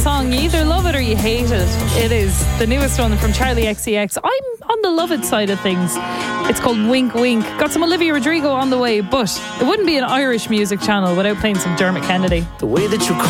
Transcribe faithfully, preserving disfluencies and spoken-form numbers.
song. You either love it or you hate it. It is the newest one from Charlie X C X. I'm on the love it side of things. It's called Wink Wink. Got some Olivia Rodrigo on the way, but it wouldn't be an Irish music channel without playing some Dermot Kennedy. The way that you